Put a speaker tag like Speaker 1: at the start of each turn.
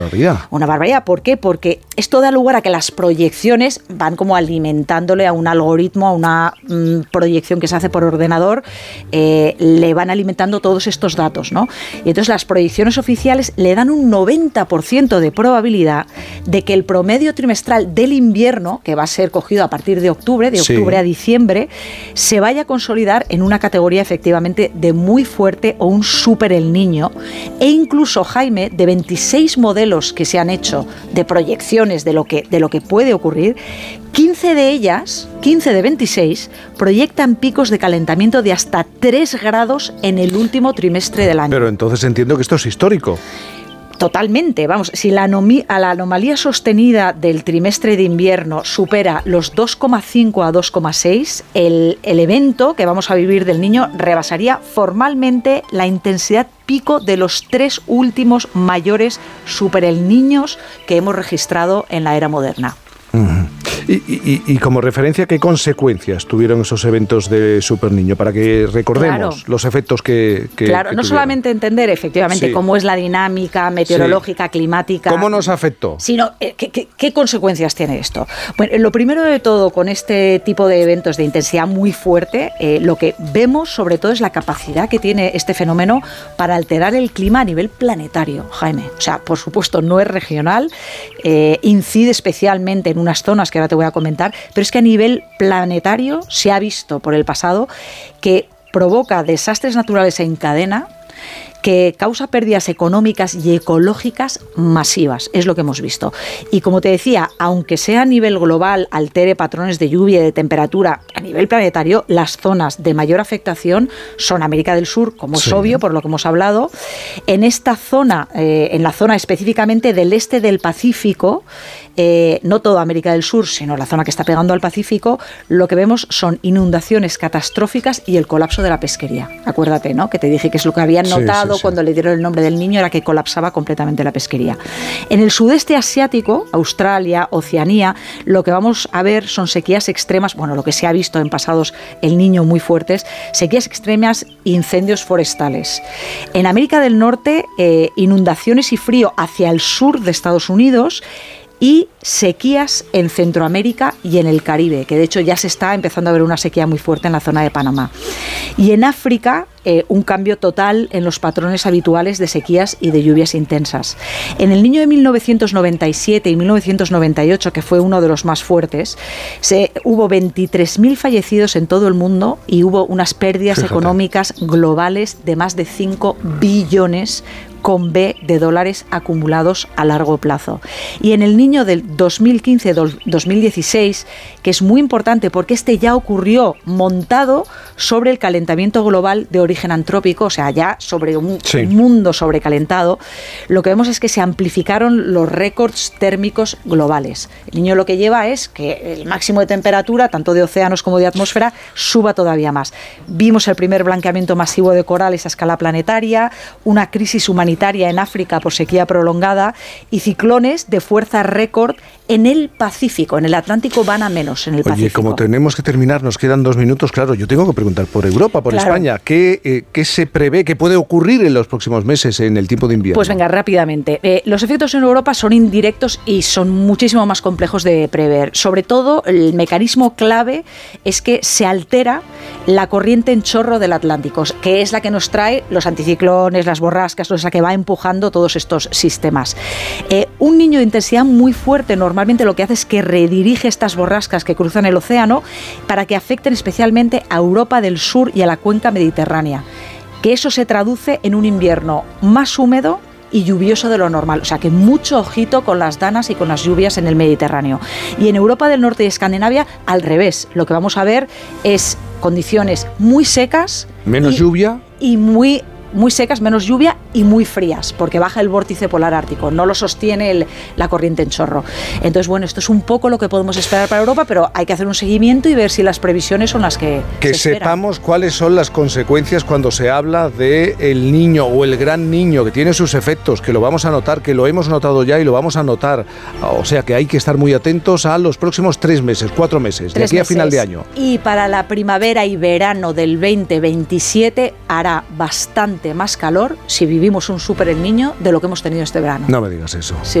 Speaker 1: Una barbaridad. ¿Por qué? Porque esto da lugar a que las proyecciones van como alimentándole a un algoritmo, a una proyección que se hace por ordenador, le van alimentando todos estos datos, ¿no? Y entonces las proyecciones oficiales le dan un 90% de probabilidad de que el promedio trimestral del invierno, que va a ser cogido a partir de octubre a diciembre, se vaya a consolidar en una categoría efectivamente de muy fuerte o un súper El Niño, e incluso, Jaime, de 26 modelos que se han hecho de proyecciones de lo que puede ocurrir, 15 de 26, proyectan picos de calentamiento de hasta 3 grados en el último trimestre del año.
Speaker 2: Pero entonces entiendo que esto es histórico.
Speaker 1: Totalmente, vamos, si la anomalía sostenida del trimestre de invierno supera los 2,5 a 2,6, el evento que vamos a vivir del Niño rebasaría formalmente la intensidad pico de los 3 últimos mayores super El Niños que hemos registrado en la era moderna.
Speaker 2: Y como referencia, ¿qué consecuencias tuvieron esos eventos de Super Niño? Para que recordemos los efectos que
Speaker 1: no
Speaker 2: tuvieron.
Speaker 1: Solamente entender efectivamente cómo es la dinámica meteorológica, climática.
Speaker 2: ¿Cómo nos afectó?
Speaker 1: Sino, ¿qué consecuencias tiene esto? Bueno, lo primero de todo, con este tipo de eventos de intensidad muy fuerte, lo que vemos sobre todo es la capacidad que tiene este fenómeno para alterar el clima a nivel planetario, Jaime. O sea, por supuesto, no es regional, incide especialmente en unas zonas que ahora te voy a comentar, pero es que a nivel planetario se ha visto por el pasado que provoca desastres naturales en cadena, que causa pérdidas económicas y ecológicas masivas, es lo que hemos visto. Y como te decía, aunque sea a nivel global, altere patrones de lluvia y de temperatura, a nivel planetario, las zonas de mayor afectación son América del Sur, como es obvio, por lo que hemos hablado. En esta zona, en la zona específicamente del este del Pacífico, no toda América del Sur, sino la zona que está pegando al Pacífico, lo que vemos son inundaciones catastróficas y el colapso de la pesquería. Acuérdate, ¿no?, que te dije que es lo que habían notado cuando le dieron el nombre del Niño, era que colapsaba completamente la pesquería. En el sudeste asiático, Australia, Oceanía, lo que vamos a ver son sequías extremas, bueno, lo que se ha visto en pasados El Niño muy fuertes, sequías extremas, incendios forestales. En América del Norte, inundaciones y frío hacia el sur de Estados Unidos, y sequías en Centroamérica y en el Caribe, que de hecho ya se está empezando a ver una sequía muy fuerte en la zona de Panamá. Y en África, un cambio total en los patrones habituales de sequías y de lluvias intensas. En El Niño de 1997 y 1998, que fue uno de los más fuertes, hubo 23.000 fallecidos en todo el mundo y hubo unas pérdidas económicas globales de más de 5 billones con B de dólares acumulados a largo plazo. Y en El Niño del 2015-2016, que es muy importante porque este ya ocurrió montado sobre el calentamiento global de origen antrópico, o sea, ya sobre un mundo sobrecalentado, lo que vemos es que se amplificaron los récords térmicos globales. El Niño lo que lleva es que el máximo de temperatura, tanto de océanos como de atmósfera, suba todavía más. Vimos el primer blanqueamiento masivo de corales a escala planetaria, una crisis humanitaria en África por sequía prolongada y ciclones de fuerza récord en el Pacífico. En el Atlántico van a menos, en el Pacífico.
Speaker 2: Oye, como tenemos que terminar, nos quedan 2 minutos, claro, yo tengo que preguntar por Europa, por España. ¿Qué se prevé, qué puede ocurrir en los próximos meses en el tiempo de invierno?
Speaker 1: Pues venga, rápidamente. Los efectos en Europa son indirectos y son muchísimo más complejos de prever. Sobre todo, el mecanismo clave es que se altera la corriente en chorro del Atlántico, que es la que nos trae los anticiclones, las borrascas, toda esa que va empujando todos estos sistemas. Un Niño de intensidad muy fuerte normalmente lo que hace es que redirige estas borrascas que cruzan el océano para que afecten especialmente a Europa del Sur y a la cuenca mediterránea. Que eso se traduce en un invierno más húmedo y lluvioso de lo normal. O sea que mucho ojito con las danas y con las lluvias en el Mediterráneo. Y en Europa del Norte y Escandinavia, al revés. Lo que vamos a ver es condiciones muy secas.
Speaker 2: Menos lluvia.
Speaker 1: Y muy secas, menos lluvia y muy frías, porque baja el vórtice polar ártico, no lo sostiene la corriente en chorro. Entonces, bueno, esto es un poco lo que podemos esperar para Europa, pero hay que hacer un seguimiento y ver si las previsiones son las que se
Speaker 2: sepamos cuáles son las consecuencias cuando se habla de el niño o el gran niño, que tiene sus efectos, que lo vamos a notar, que lo hemos notado ya y lo vamos a notar. O sea que hay que estar muy atentos a los próximos 3 meses, 4 meses, de aquí a final de año.
Speaker 1: Y para la primavera y verano del 2027 hará bastante bastante más calor si vivimos un súper El Niño de lo que hemos tenido este verano.
Speaker 2: No me digas eso.
Speaker 1: Sí.